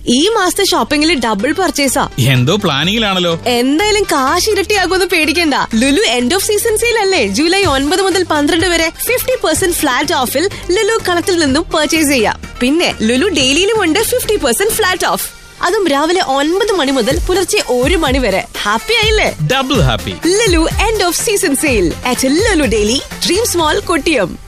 ഈ മാസത്തെ ഷോപ്പിംഗിൽ ഡബിൾ പർച്ചേസാ. എന്തോ പ്ലാനിങ്ങിലാണല്ലോ. എന്തായാലും കാശ് ഇരട്ടിയാകുമെന്ന് പേടിക്കണ്ട. Lulu end off season sale അല്ലേ? ജൂലൈ 9 മുതൽ 12 വരെ 50% ഫ്ലാറ്റ് ഓഫിൽ ലുലു കളത്തിൽ നിന്നും പർച്ചേസ് ചെയ്യാം. പിന്നെ ലുലു ഡെയിലിയിലും ഉണ്ട് 50% ഫ്ലാറ്റ് ഓഫ്. അതും രാവിലെ 9 മണി മുതൽ പുലർച്ചെ 1 മണി വരെ. ഹാപ്പി ആയില്ലേ? Double happy. Lulu end off season sale at Lulu daily, dream small, Kottiyam.